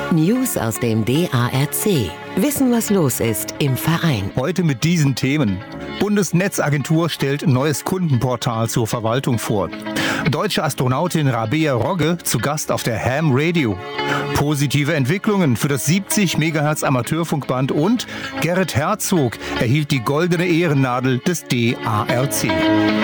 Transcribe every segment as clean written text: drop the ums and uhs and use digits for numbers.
News aus dem DARC. Wissen, was los ist im Verein. Heute mit diesen Themen. Bundesnetzagentur stellt neues Kundenportal zur Verwaltung vor. Deutsche Astronautin Rabea Rogge zu Gast auf der Ham Radio. Positive Entwicklungen für das 70 MHz Amateurfunkband und Gerrit Herzog erhielt die goldene Ehrennadel des DARC.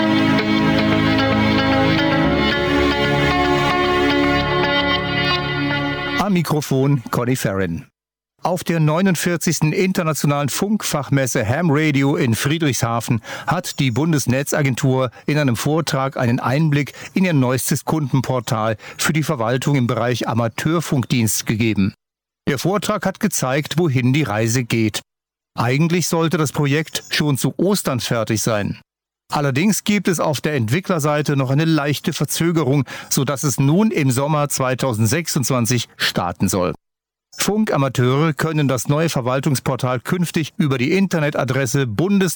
Am Mikrofon Conny Ferrin. Auf der 49. Internationalen Funkfachmesse Ham Radio in Friedrichshafen hat die Bundesnetzagentur in einem Vortrag einen Einblick in ihr neuestes Kundenportal für die Verwaltung im Bereich Amateurfunkdienst gegeben. Der Vortrag hat gezeigt, wohin die Reise geht. Eigentlich sollte das Projekt schon zu Ostern fertig sein. Allerdings gibt es auf der Entwicklerseite noch eine leichte Verzögerung, sodass es nun im Sommer 2026 starten soll. Funkamateure können das neue Verwaltungsportal künftig über die Internetadresse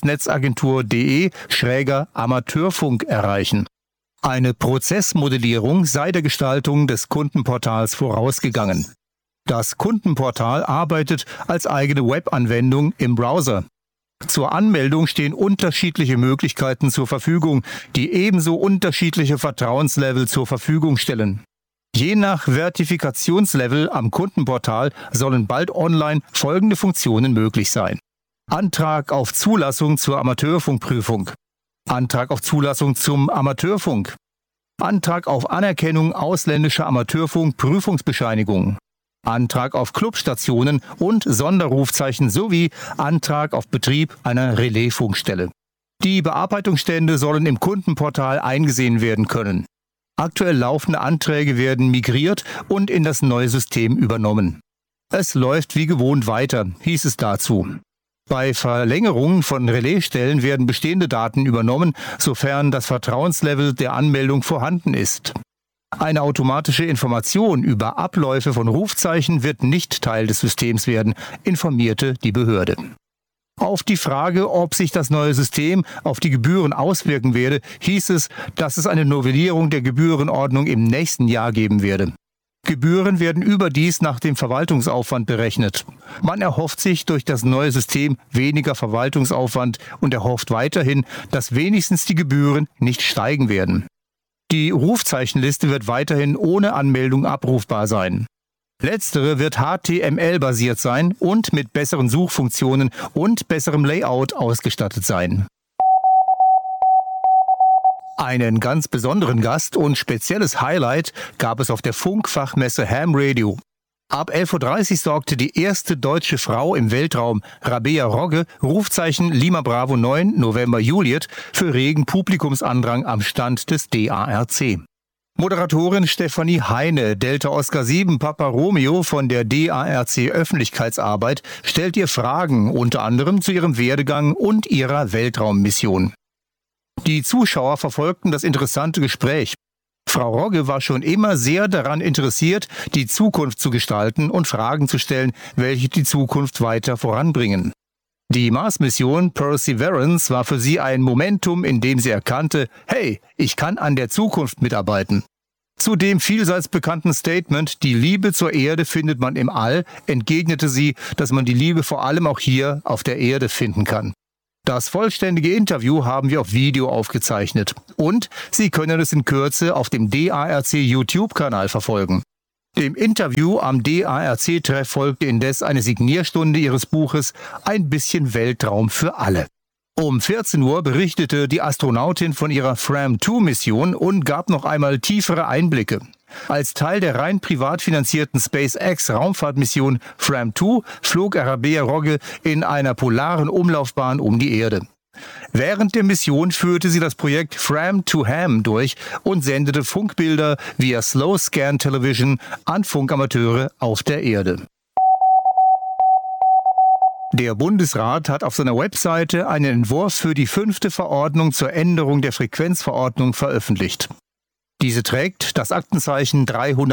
bundesnetzagentur.de/Amateurfunk erreichen. Eine Prozessmodellierung sei der Gestaltung des Kundenportals vorausgegangen. Das Kundenportal arbeitet als eigene Webanwendung im Browser. Zur Anmeldung stehen unterschiedliche Möglichkeiten zur Verfügung, die ebenso unterschiedliche Vertrauenslevel zur Verfügung stellen. Je nach Vertifikationslevel am Kundenportal sollen bald online folgende Funktionen möglich sein. Antrag auf Zulassung zur Amateurfunkprüfung. Antrag auf Zulassung zum Amateurfunk. Antrag auf Anerkennung ausländischer Amateurfunkprüfungsbescheinigungen. Antrag auf Clubstationen und Sonderrufzeichen sowie Antrag auf Betrieb einer Relaisfunkstelle. Die Bearbeitungsstände sollen im Kundenportal eingesehen werden können. Aktuell laufende Anträge werden migriert und in das neue System übernommen. Es läuft wie gewohnt weiter, hieß es dazu. Bei Verlängerungen von Relaisstellen werden bestehende Daten übernommen, sofern das Vertrauenslevel der Anmeldung vorhanden ist. Eine automatische Information über Abläufe von Rufzeichen wird nicht Teil des Systems werden, informierte die Behörde. Auf die Frage, ob sich das neue System auf die Gebühren auswirken werde, hieß es, dass es eine Novellierung der Gebührenordnung im nächsten Jahr geben werde. Gebühren werden überdies nach dem Verwaltungsaufwand berechnet. Man erhofft sich durch das neue System weniger Verwaltungsaufwand und erhofft weiterhin, dass wenigstens die Gebühren nicht steigen werden. Die Rufzeichenliste wird weiterhin ohne Anmeldung abrufbar sein. Letztere wird HTML-basiert sein und mit besseren Suchfunktionen und besserem Layout ausgestattet sein. Einen ganz besonderen Gast und spezielles Highlight gab es auf der Funkfachmesse Ham Radio. Ab 11:30 Uhr sorgte die erste deutsche Frau im Weltraum, Rabea Rogge, Rufzeichen Lima Bravo 9 November Juliet, für regen Publikumsandrang am Stand des DARC. Moderatorin Stefanie Heine, Delta Oscar 7 Papa Romeo von der DARC Öffentlichkeitsarbeit, stellt ihr Fragen, unter anderem zu ihrem Werdegang und ihrer Weltraummission. Die Zuschauer verfolgten das interessante Gespräch. Frau Rogge war schon immer sehr daran interessiert, die Zukunft zu gestalten und Fragen zu stellen, welche die Zukunft weiter voranbringen. Die Mars-Mission Perseverance war für sie ein Momentum, in dem sie erkannte, hey, ich kann an der Zukunft mitarbeiten. Zu dem vielseits bekannten Statement, die Liebe zur Erde findet man im All, entgegnete sie, dass man die Liebe vor allem auch hier auf der Erde finden kann. Das vollständige Interview haben wir auf Video aufgezeichnet und Sie können es in Kürze auf dem DARC YouTube-Kanal verfolgen. Dem Interview am DARC-Treff folgte indes eine Signierstunde ihres Buches Ein bisschen Weltraum für alle. Um 14 Uhr berichtete die Astronautin von ihrer Fram-2-Mission und gab noch einmal tiefere Einblicke. Als Teil der rein privat finanzierten SpaceX-Raumfahrtmission Fram-2 flog Rabea Rogge in einer polaren Umlaufbahn um die Erde. Während der Mission führte sie das Projekt Fram to Ham durch und sendete Funkbilder via Slow Scan Television an Funkamateure auf der Erde. Der Bundesrat hat auf seiner Webseite einen Entwurf für die 5. Verordnung zur Änderung der Frequenzverordnung veröffentlicht. Diese trägt das Aktenzeichen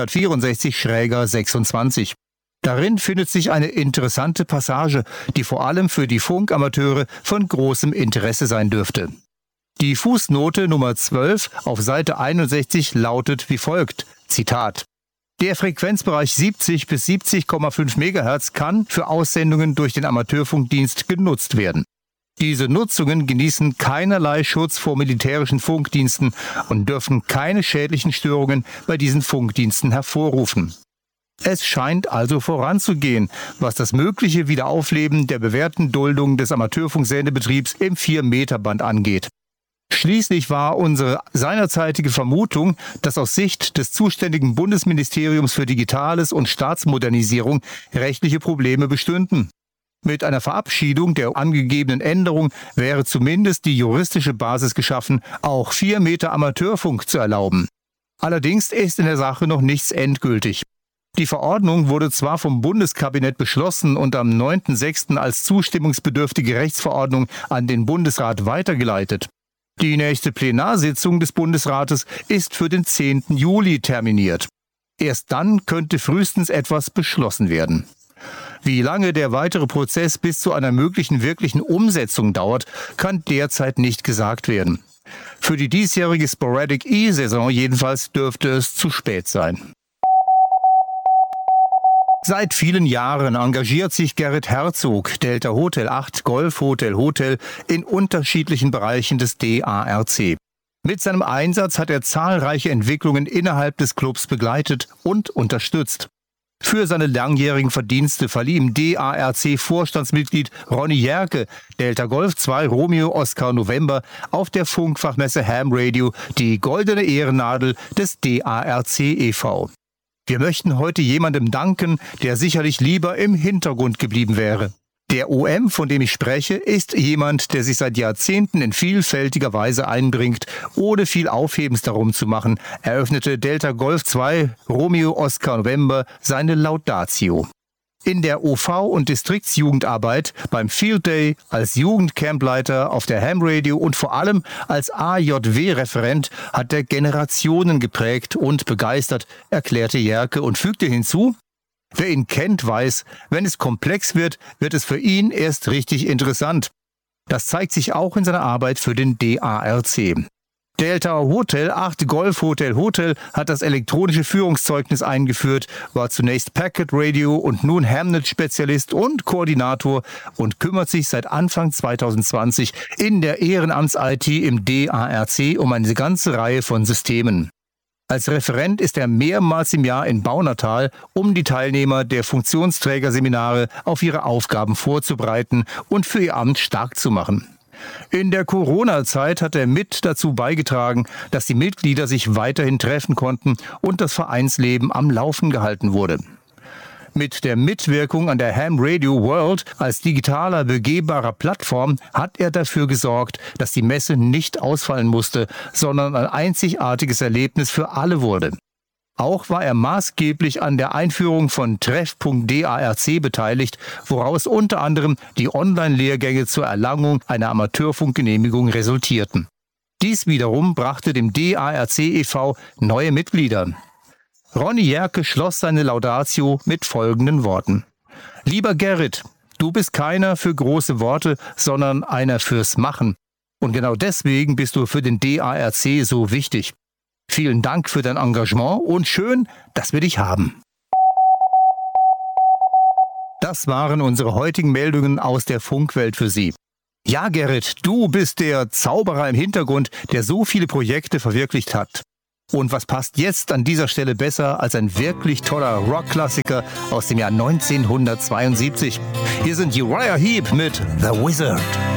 364-26. Darin findet sich eine interessante Passage, die vor allem für die Funkamateure von großem Interesse sein dürfte. Die Fußnote Nummer 12 auf Seite 61 lautet wie folgt, Zitat: Der Frequenzbereich 70 bis 70,5 MHz kann für Aussendungen durch den Amateurfunkdienst genutzt werden. Diese Nutzungen genießen keinerlei Schutz vor militärischen Funkdiensten und dürfen keine schädlichen Störungen bei diesen Funkdiensten hervorrufen. Es scheint also voranzugehen, was das mögliche Wiederaufleben der bewährten Duldung des Amateurfunksendebetriebs im 4-Meter-Band angeht. Schließlich war unsere seinerzeitige Vermutung, dass aus Sicht des zuständigen Bundesministeriums für Digitales und Staatsmodernisierung rechtliche Probleme bestünden. Mit einer Verabschiedung der angegebenen Änderung wäre zumindest die juristische Basis geschaffen, auch 4 Meter Amateurfunk zu erlauben. Allerdings ist in der Sache noch nichts endgültig. Die Verordnung wurde zwar vom Bundeskabinett beschlossen und am 9.6. als zustimmungsbedürftige Rechtsverordnung an den Bundesrat weitergeleitet. Die nächste Plenarsitzung des Bundesrates ist für den 10. Juli terminiert. Erst dann könnte frühestens etwas beschlossen werden. Wie lange der weitere Prozess bis zu einer möglichen wirklichen Umsetzung dauert, kann derzeit nicht gesagt werden. Für die diesjährige Sporadic E-Saison jedenfalls dürfte es zu spät sein. Seit vielen Jahren engagiert sich Gerrit Herzog, Delta Hotel 8 Golf Hotel Hotel, in unterschiedlichen Bereichen des DARC. Mit seinem Einsatz hat er zahlreiche Entwicklungen innerhalb des Clubs begleitet und unterstützt. Für seine langjährigen Verdienste verlieh ihm DARC-Vorstandsmitglied Ronny Jerke, Delta Golf 2 Romeo Oscar November, auf der Funkfachmesse Ham Radio die goldene Ehrennadel des DARC e.V. Wir möchten heute jemandem danken, der sicherlich lieber im Hintergrund geblieben wäre. Der OM, von dem ich spreche, ist jemand, der sich seit Jahrzehnten in vielfältiger Weise einbringt, ohne viel Aufhebens darum zu machen, eröffnete Delta Golf 2 Romeo Oscar November seine Laudatio. In der OV- und Distriktsjugendarbeit, beim Field Day, als Jugendcampleiter auf der Ham Radio und vor allem als AJW-Referent hat er Generationen geprägt und begeistert, erklärte Jerke und fügte hinzu: Wer ihn kennt, weiß, wenn es komplex wird, wird es für ihn erst richtig interessant. Das zeigt sich auch in seiner Arbeit für den DARC. Delta Hotel 8 Golf Hotel Hotel hat das elektronische Führungszeugnis eingeführt, war zunächst Packet Radio und nun Hamnet-Spezialist und Koordinator und kümmert sich seit Anfang 2020 in der Ehrenamts-IT im DARC um eine ganze Reihe von Systemen. Als Referent ist er mehrmals im Jahr in Baunatal, um die Teilnehmer der Funktionsträgerseminare auf ihre Aufgaben vorzubereiten und für ihr Amt stark zu machen. In der Corona-Zeit hat er mit dazu beigetragen, dass die Mitglieder sich weiterhin treffen konnten und das Vereinsleben am Laufen gehalten wurde. Mit der Mitwirkung an der Ham Radio World als digitaler, begehbarer Plattform hat er dafür gesorgt, dass die Messe nicht ausfallen musste, sondern ein einzigartiges Erlebnis für alle wurde. Auch war er maßgeblich an der Einführung von Treff.DARC beteiligt, woraus unter anderem die Online-Lehrgänge zur Erlangung einer Amateurfunkgenehmigung resultierten. Dies wiederum brachte dem DARC e.V. neue Mitglieder. Ronny Jerke schloss seine Laudatio mit folgenden Worten: Lieber Gerrit, du bist keiner für große Worte, sondern einer fürs Machen. Und genau deswegen bist du für den DARC so wichtig. Vielen Dank für dein Engagement und schön, dass wir dich haben. Das waren unsere heutigen Meldungen aus der Funkwelt für Sie. Ja, Gerrit, du bist der Zauberer im Hintergrund, der so viele Projekte verwirklicht hat. Und was passt jetzt an dieser Stelle besser als ein wirklich toller Rockklassiker aus dem Jahr 1972? Hier sind Uriah Heep mit The Wizard.